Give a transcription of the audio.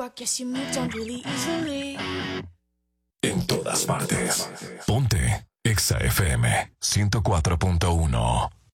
I guess you moved on really easily. En todas partes. Ponte Exa FM 104.1.